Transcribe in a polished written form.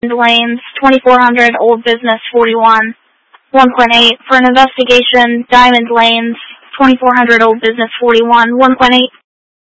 Lanes, 2400 Old Business 41, 1.8. For an investigation, Diamond Lanes, 2400 Old Business 41, 1.8.